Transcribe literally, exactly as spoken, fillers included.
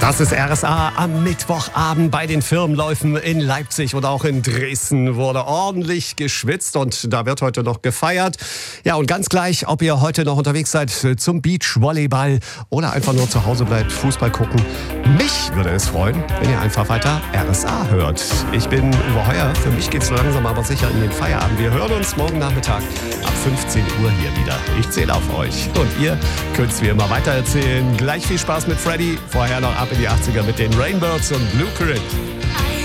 Das ist R S A am Mittwochabend bei den Firmenläufen in Leipzig und auch in Dresden wurde ordentlich geschwitzt und da wird heute noch gefeiert. Ja, und ganz gleich, ob ihr heute noch unterwegs seid zum Beachvolleyball oder einfach nur zu Hause bleibt, Fußball gucken. Mich würde es freuen, wenn ihr einfach weiter R S A hört. Ich bin Uwe Heuer, für mich geht's so langsam aber sicher in den Feierabend. Wir hören uns morgen Nachmittag ab fünfzehn Uhr hier wieder. Ich zähle auf euch und ihr könnt es wie immer weitererzählen. Gleich viel Spaß mit Freddy, vorher noch ab in die achtziger mit den Rainbirds und Blue Current.